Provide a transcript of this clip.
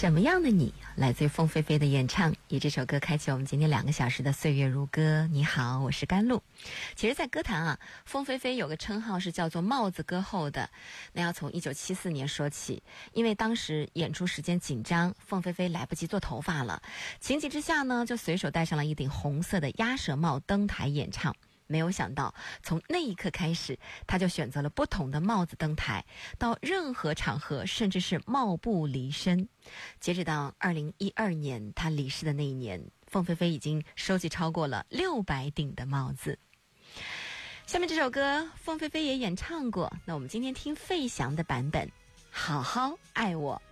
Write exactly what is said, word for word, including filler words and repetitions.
什么样的你，来自于凤飞飞的演唱，以这首歌开启我们今天两个小时的岁月如歌。你好，我是甘露。其实在歌坛啊，凤飞飞有个称号是叫做帽子歌后的，那要从一九七四年说起。因为当时演出时间紧张，凤飞飞来不及做头发了，情急之下呢，就随手戴上了一顶红色的鸭舌帽登台演唱。没有想到从那一刻开始，他就选择了不同的帽子登台，到任何场合甚至是帽不离身。截止到二零一二年他离世的那一年，凤飞飞已经收集超过了六百顶的帽子。下面这首歌凤飞飞也演唱过，那我们今天听费翔的版本，好好爱我。